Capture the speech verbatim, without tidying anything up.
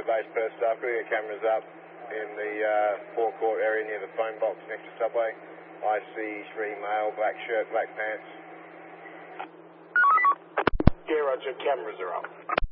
base per staff. We got cameras up in the uh, forecourt area near the phone box next to Subway. I see three male, black shirt, black pants. Yeah, Roger, cameras are up.